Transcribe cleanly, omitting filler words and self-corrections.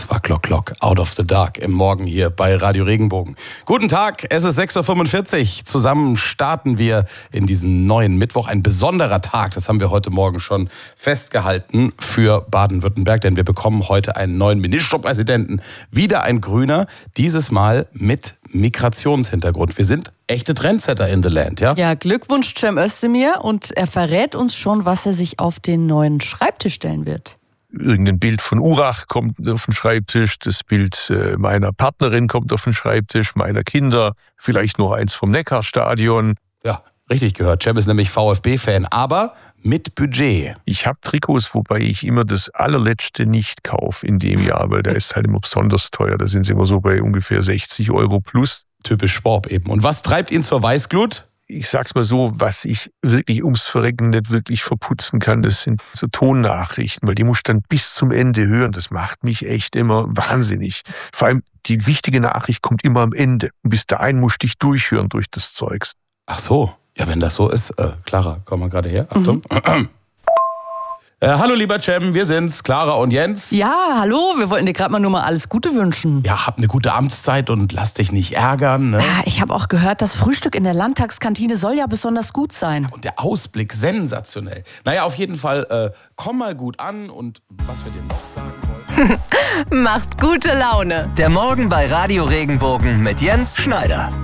Das war Glock Glock, Out of the Dark im Morgen hier bei Radio Regenbogen. Guten Tag, es ist 6.45 Uhr. Zusammen starten wir in diesen neuen Mittwoch. Ein besonderer Tag, das haben wir heute Morgen schon festgehalten für Baden-Württemberg, denn wir bekommen heute einen neuen Ministerpräsidenten. Wieder ein Grüner, dieses Mal mit Migrationshintergrund. Wir sind echte Trendsetter in the Land, ja? Ja, Glückwunsch Cem Özdemir, und er verrät uns schon, was er sich auf den neuen Schreibtisch stellen wird. Irgendein Bild von Urach kommt auf den Schreibtisch, das Bild meiner Partnerin kommt auf den Schreibtisch, meiner Kinder, vielleicht noch eins vom Neckarstadion. Ja, richtig gehört. Cem ist nämlich VfB-Fan, aber mit Budget. Ich habe Trikots, wobei ich immer das allerletzte nicht kaufe in dem Jahr, weil der ist halt immer besonders teuer. Da sind sie immer so bei ungefähr 60 € plus. Typisch Sporb eben. Und was treibt ihn zur Weißglut? Ich sag's mal so, was ich wirklich ums Verrecken nicht wirklich verputzen kann, das sind so Tonnachrichten, weil die musst du dann bis zum Ende hören. Das macht mich echt immer wahnsinnig. Vor allem die wichtige Nachricht kommt immer am Ende. Und bis dahin musst du dich durchhören durch das Zeugs. Ach so, ja, wenn das so ist. Clara, komm mal gerade her. Achtung. Hallo lieber Cem, wir sind's, Clara und Jens. Ja, hallo, wir wollten dir gerade mal nur mal alles Gute wünschen. Ja, hab eine gute Amtszeit und lass dich nicht ärgern. Ne? Ja, ich habe auch gehört, das Frühstück in der Landtagskantine soll ja besonders gut sein. Und der Ausblick sensationell. Naja, auf jeden Fall, komm mal gut an, und was wir dir noch sagen wollen. Macht gute Laune. Der Morgen bei Radio Regenbogen mit Jens Schneider.